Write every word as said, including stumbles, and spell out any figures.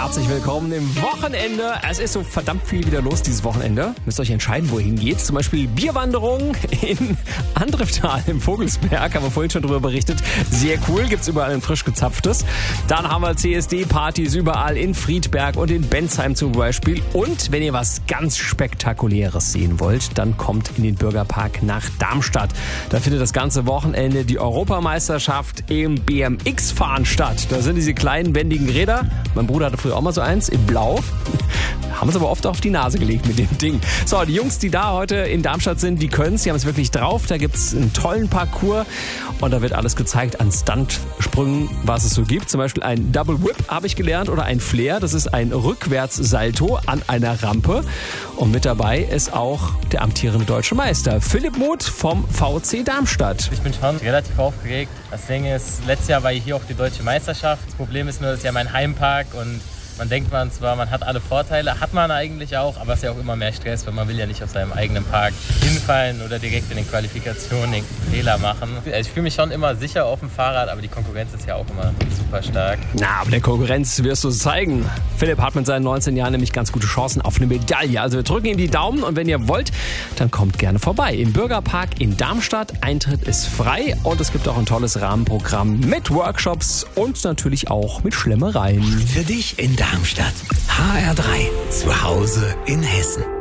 Herzlich willkommen im Wochenende. Es ist so verdammt viel wieder los dieses Wochenende. Müsst euch entscheiden, wohin geht's. Zum Beispiel Bierwanderung in Andrifftal im Vogelsberg. Haben wir vorhin schon drüber berichtet. Sehr cool. Gibt's überall ein frisch gezapftes. Dann haben wir C S D-Partys überall in Friedberg und in Bensheim zum Beispiel. Und wenn ihr was ganz Spektakuläres sehen wollt, dann kommt in den Bürgerpark nach Darmstadt. Da findet das ganze Wochenende die Europameisterschaft im B M X-Fahren statt. Da sind diese kleinen wendigen Räder. Mein Bruder hatte früher auch mal so eins in Blau. Haben es aber oft auf die Nase gelegt mit dem Ding. So, die Jungs, die da heute in Darmstadt sind, die können es. Die haben es wirklich drauf. Da gibt es einen tollen Parcours. Und da wird alles gezeigt an Stuntsprüngen, was es so gibt. Zum Beispiel ein Double Whip habe ich gelernt oder ein Flair. Das ist ein Rückwärtssalto an einer Rampe. Und mit dabei ist auch der amtierende deutsche Meister Philipp Muth vom V C Darmstadt. Ich bin schon relativ aufgeregt. Das Ding ist, letztes Jahr war hier auch die deutsche Meisterschaft. Das Problem ist nur, das ist ja mein Heimpark und man denkt man zwar, man hat alle Vorteile, hat man eigentlich auch, aber es ist ja auch immer mehr Stress, weil man will ja nicht auf seinem eigenen Park hinfallen oder direkt in den Qualifikationen den Fehler machen. Also ich fühle mich schon immer sicher auf dem Fahrrad, aber die Konkurrenz ist ja auch immer super stark. Na, aber der Konkurrenz wirst du es zeigen. Philipp hat mit seinen neunzehn Jahren nämlich ganz gute Chancen auf eine Medaille. Also wir drücken ihm die Daumen und wenn ihr wollt, dann kommt gerne vorbei im Bürgerpark in Darmstadt. Eintritt ist frei und es gibt auch ein tolles Rahmenprogramm mit Workshops und natürlich auch mit Schlemmereien. Für dich in Darmstadt. H R drei. Zu Hause in Hessen.